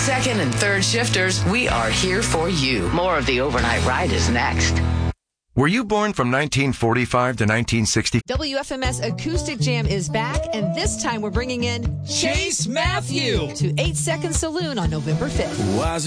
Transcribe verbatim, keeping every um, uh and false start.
second and third shifters, we are here for you. More of the Overnight Ride is next. Were you born from nineteen forty-five to nineteen sixty? W F M S Acoustic Jam is back, and this time we're bringing in Chase Matthew to eight second Saloon on November fifth.